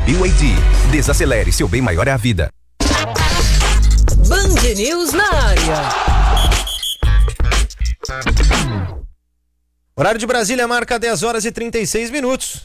BYD. Desacelere, seu bem maior é a vida. Band News na área. Horário de Brasília marca 10h36.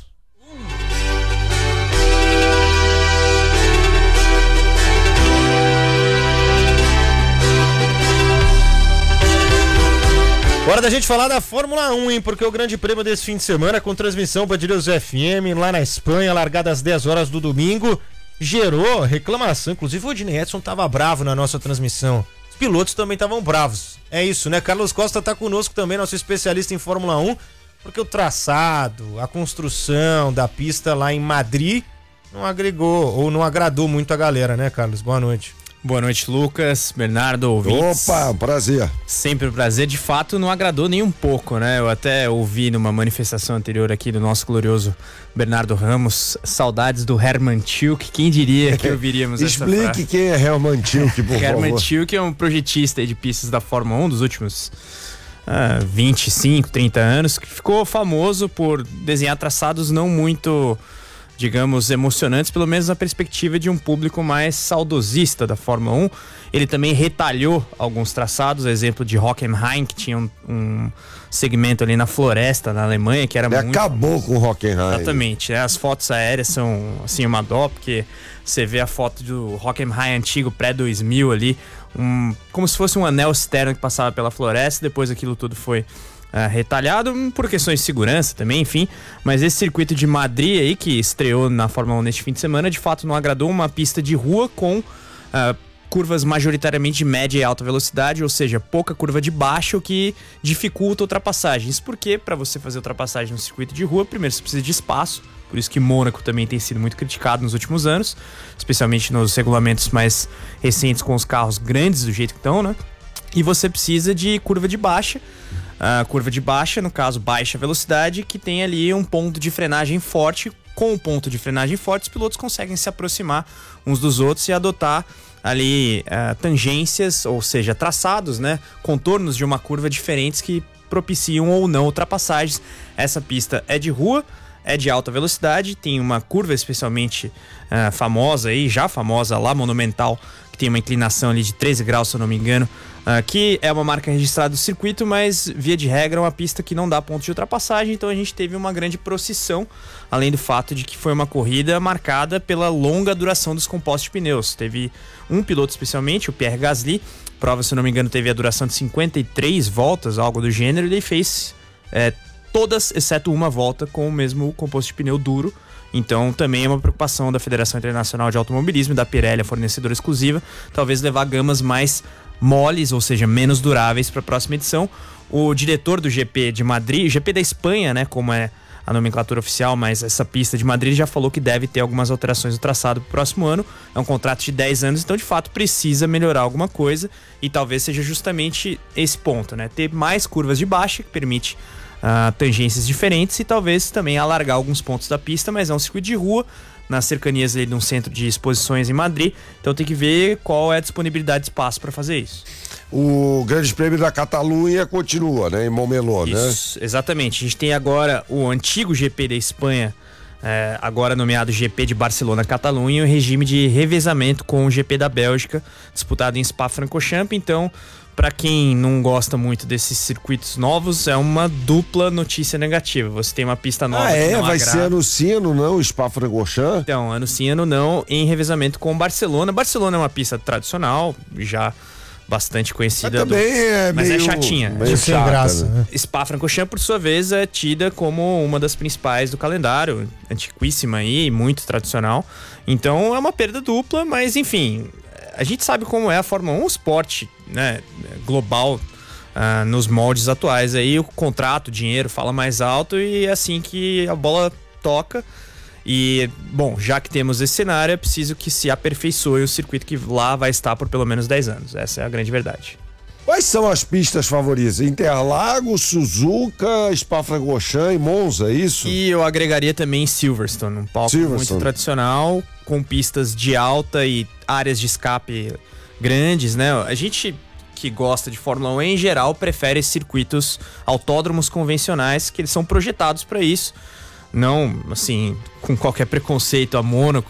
Hora da gente falar da Fórmula 1, hein? Porque o grande prêmio desse fim de semana, com transmissão Band News FM, lá na Espanha, largada às 10 horas do domingo, gerou reclamação. Inclusive o Odinei Edson tava bravo na nossa transmissão. Os pilotos também estavam bravos. É isso, né? Carlos Costa tá conosco também, nosso especialista em Fórmula 1, porque o traçado, a construção da pista lá em Madrid não agregou ou não agradou muito a galera, né, Carlos? Boa noite. Boa noite, Lucas, Bernardo, ouvintes. Opa, prazer. Sempre um prazer. De fato, não agradou nem um pouco, né? Eu até ouvi numa manifestação anterior aqui do nosso glorioso Bernardo Ramos, saudades do Hermann Tilke. Quem diria que ouviríamos essa frase? Explique quem é Hermann Tilke, por favor. Hermann Tilke é um projetista de pistas da Fórmula 1 dos últimos 25, 30 anos, que ficou famoso por desenhar traçados não muito, digamos, emocionantes, pelo menos na perspectiva de um público mais saudosista da Fórmula 1. Ele também retalhou alguns traçados, exemplo de Hockenheim, que tinha um segmento ali na floresta, na Alemanha, que era Ele muito... acabou com o Hockenheim. Exatamente, né? As fotos aéreas são, assim, uma dó, porque você vê a foto do Hockenheim antigo, pré-2000 ali, como se fosse um anel externo que passava pela floresta. Depois aquilo tudo foi retalhado por questões de segurança também, enfim. Mas esse circuito de Madrid aí, que estreou na Fórmula 1 neste fim de semana, de fato não agradou. Uma pista de rua com curvas majoritariamente de média e alta velocidade, ou seja, pouca curva de baixo, que dificulta ultrapassagens. Porque para você fazer ultrapassagem no circuito de rua, primeiro você precisa de espaço. Por isso que Mônaco também tem sido muito criticado nos últimos anos, especialmente nos regulamentos mais recentes com os carros grandes do jeito que estão, né? E você precisa de curva de baixa. A curva de baixa, no caso, baixa velocidade, que tem ali um ponto de frenagem forte. Com o ponto de frenagem forte, os pilotos conseguem se aproximar uns dos outros e adotar ali tangências, ou seja, traçados, né? Contornos de uma curva diferentes que propiciam ou não ultrapassagens. Essa pista é de rua, é de alta velocidade, tem uma curva especialmente famosa aí, já famosa lá, Monumental, que tem uma inclinação ali de 13 graus, se eu não me engano, que é uma marca registrada do circuito, mas via de regra é uma pista que não dá ponto de ultrapassagem. Então a gente teve uma grande procissão, além do fato de que foi uma corrida marcada pela longa duração dos compostos de pneus. Teve um piloto especialmente, o Pierre Gasly, prova, se eu não me engano, teve a duração de 53 voltas, algo do gênero, e ele fez todas, exceto uma volta, com o mesmo composto de pneu duro. Então também é uma preocupação da Federação Internacional de Automobilismo e da Pirelli, a fornecedora exclusiva, talvez levar gamas mais moles, ou seja, menos duráveis, para a próxima edição. O diretor do GP de Madrid, GP da Espanha, né, como é a nomenclatura oficial, mas essa pista de Madrid já falou que deve ter algumas alterações no traçado para o próximo ano. É um contrato de 10 anos, então de fato precisa melhorar alguma coisa, e talvez seja justamente esse ponto, né, ter mais curvas de baixa, que permite tangências diferentes, e talvez também alargar alguns pontos da pista. Mas é um circuito de rua, nas cercanias ali de um centro de exposições em Madrid, então tem que ver qual é a disponibilidade de espaço para fazer isso. O Grande Prêmio da Catalunha continua, né, em Montmeló, isso, né? Exatamente, a gente tem agora o antigo GP da Espanha, agora nomeado GP de Barcelona-Catalunha, e o regime de revezamento com o GP da Bélgica, disputado em Spa-Francorchamps. Então, para quem não gosta muito desses circuitos novos, é uma dupla notícia negativa. Você tem uma pista nova que não vai agrada. ser ano sim, ano não, Spa-Francorchamps? Então, ano sim, ano não, em revezamento com Barcelona. Barcelona é uma pista tradicional, já bastante conhecida. Mas é chatinha. Meio sem graça, né? Spa-Francorchamps, por sua vez, é tida como uma das principais do calendário, antiquíssima aí, muito tradicional. Então é uma perda dupla, mas enfim, a gente sabe como é a Fórmula 1, um esporte, né, global, nos moldes atuais. Aí o contrato, o dinheiro fala mais alto, e é assim que a bola toca. E, bom, já que temos esse cenário, é preciso que se aperfeiçoe o circuito, que lá vai estar por pelo menos 10 anos. Essa é a grande verdade. Quais são as pistas favoritas? Interlagos, Suzuka, Spa-Francorchamps e Monza, é isso? E eu agregaria também Silverstone, um palco muito tradicional, com pistas de alta e áreas de escape grandes, né? A gente que gosta de Fórmula 1 em geral prefere circuitos, autódromos convencionais, que eles são projetados para isso. Não, assim, com qualquer preconceito a Mônaco